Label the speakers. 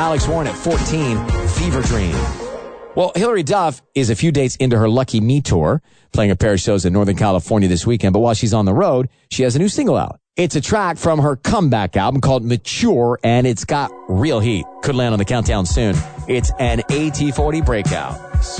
Speaker 1: Alex Warren at 14, Fever Dream. Well, Hilary Duff is a few dates into her Lucky Me tour, playing a pair of shows in Northern California this weekend. But while she's on the road, she has a new single out. It's a track from her comeback album called Mature, and it's got real heat. Could land on the countdown soon. It's an AT40 breakout.